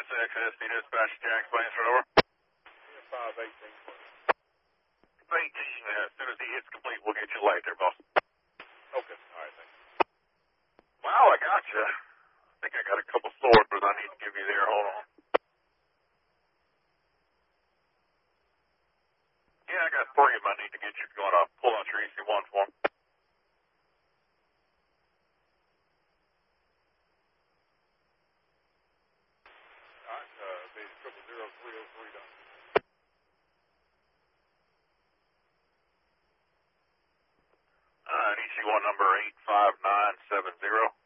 SXSD dispatch, Jack, planes for over. 518. 18, as soon as he hits complete, we'll get you light there, boss. Okay, all right, thanks. Wow, I got you. I think I got a couple swords I need to give you there. Hold on. Yeah, I got 3 of them I need to get you going up. Pull out your EC1 for me. All right, be 000303 done. EC1 number 85970.